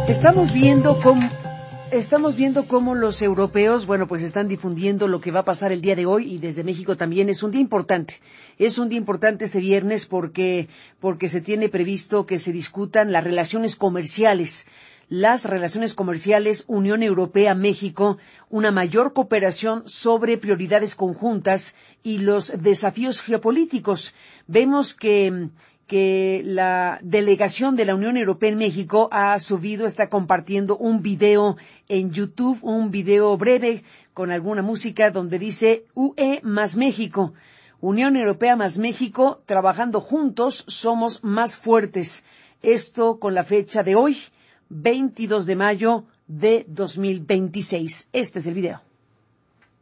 Estamos viendo cómo los europeos, pues están difundiendo lo que va a pasar el día de hoy, y desde México también es un día importante. Es un día importante este viernes porque se tiene previsto que se discutan las relaciones comerciales Unión Europea-México, una mayor cooperación sobre prioridades conjuntas y los desafíos geopolíticos. Vemos que la delegación de la Unión Europea en México está compartiendo un video en YouTube, un video breve con alguna música donde dice UE más México. Unión Europea más México, trabajando juntos somos más fuertes. Esto con la fecha de hoy, 22 de mayo de 2026. Este es el video.